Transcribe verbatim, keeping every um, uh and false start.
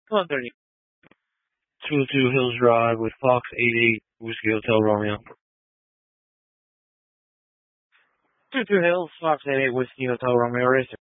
Come on, thirty. two oh two Hills Drive with Fox eighty-eight Whiskey Hotel Romeo. two two Hills, Fox eighty-eight, Whiskey Hotel Romeo Racer.